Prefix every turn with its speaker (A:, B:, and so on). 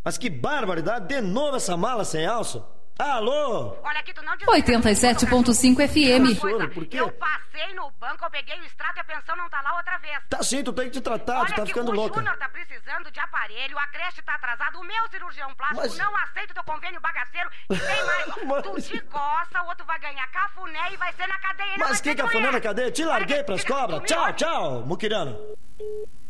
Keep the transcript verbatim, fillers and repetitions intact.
A: Mas que barbaridade, de novo essa mala sem alça. Alô?
B: Olha aqui, tu não diz...
C: oitenta e sete ponto cinco F M.
A: Coisa, por quê?
B: Eu passei no banco, eu peguei o extrato e a pensão não tá lá outra vez.
A: Tá sim, tu tem que te tratar,
B: Olha
A: tu tá
B: que
A: ficando
B: o
A: louca.
B: Júnior tá precisando de aparelho, a creche tá atrasada, o meu cirurgião plástico
A: Mas-
B: não aceita o teu convênio bagaceiro e tem mais.
A: Mas-
B: Tu te coça, o outro vai ganhar cafuné e vai ser na cadeia. não vai
A: Mas
B: ser
A: que
B: de
A: cafuné
B: mulher.
A: na cadeia? Te larguei pras
B: Tu
A: cobras.
B: me
A: Tchau,
B: olha.
A: tchau, muquirana.